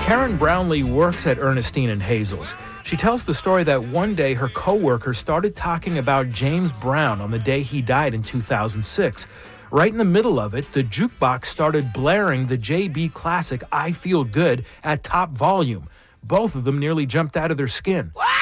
Karen Brownlee works at Ernestine and Hazel's. She tells the story that one day her coworker started talking about James Brown on the day he died in 2006. Right in the middle of it, the jukebox started blaring the JB classic I Feel Good at top volume. Both of them nearly jumped out of their skin. What?